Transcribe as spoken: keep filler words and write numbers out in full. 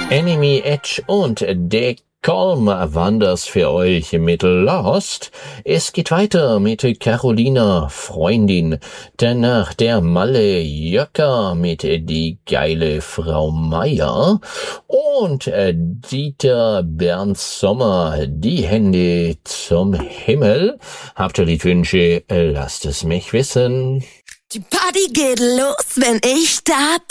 Enemy Edge und De Kolm waren das für euch mit Lost. Es geht weiter mit Carolina, Freundin. Danach der Malle Jöcker mit Die geile Frau Meier. Und Dieter Bernd Sommer, Die Hände zum Himmel. Habt ihr Liedwünsche? Lasst es mich wissen. Die Party geht los, wenn ich da bin.